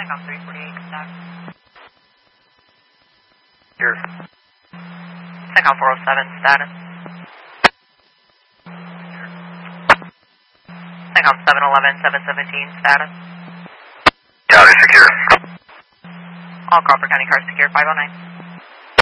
CENTCOM 348, status. Here. CENTCOM 407, status. CENTCOM 711, 717, status. County secure. All Crawford County cars secure, 509.